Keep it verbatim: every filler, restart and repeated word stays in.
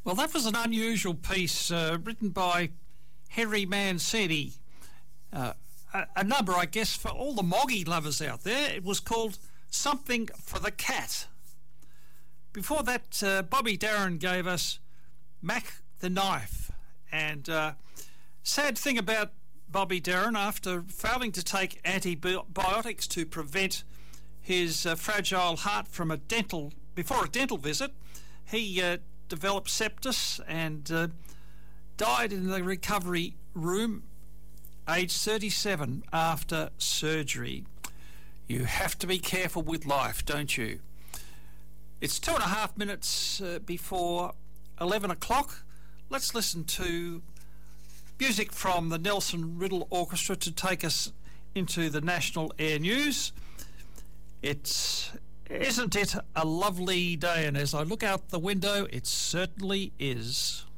Well, that was an unusual piece uh, written by Harry Mancini. Uh, a, a number, I guess, for all the Moggy lovers out there. It was called Something for the Cat. Before that, uh, Bobby Darin gave us Mac the Knife. And uh, sad thing about Bobby Darin, after failing to take antibiotics to prevent his uh, fragile heart from a dental before a dental visit, he uh, developed sepsis and uh, died in the recovery room, aged thirty-seven, after surgery. You have to be careful with life, don't you? It's two and a half minutes uh, before eleven o'clock. Let's listen to music from the Nelson Riddle Orchestra to take us into the National Air News. It's Isn't it a lovely day? And as I look out the window, it certainly is.